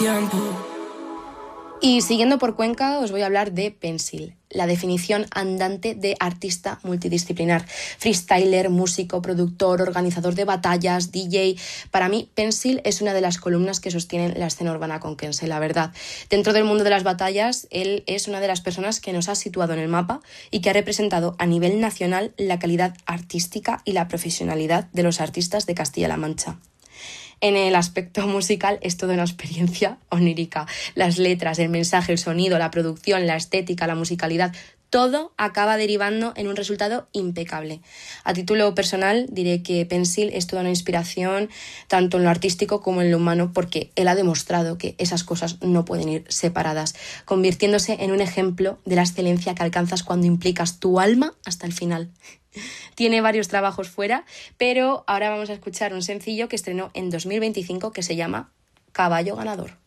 Y siguiendo por Cuenca os voy a hablar de Pencil, la definición andante de artista multidisciplinar. Freestyler, músico, productor, organizador de batallas, DJ. Para mí, Pencil es una de las columnas que sostienen la escena urbana conquense, la verdad. Dentro del mundo de las batallas, él es una de las personas que nos ha situado en el mapa y que ha representado a nivel nacional la calidad artística y la profesionalidad de los artistas de Castilla-La Mancha. En el aspecto musical es toda una experiencia onírica. Las letras, el mensaje, el sonido, la producción, la estética, la musicalidad, todo acaba derivando en un resultado impecable. A título personal diré que Pencil es toda una inspiración tanto en lo artístico como en lo humano, porque él ha demostrado que esas cosas no pueden ir separadas, convirtiéndose en un ejemplo de la excelencia que alcanzas cuando implicas tu alma hasta el final. Tiene varios trabajos fuera, pero ahora vamos a escuchar un sencillo que estrenó en 2025 que se llama Caballo Ganador.